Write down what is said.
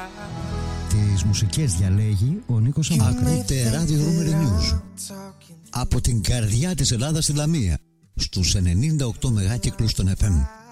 Τις μουσικές διαλέγει ο Νίκος Αμάκρης. Ακούτε ράδιο Romer News από την καρδιά της Ελλάδας στη Λαμία στους 98 μεγάκυκλους των FM.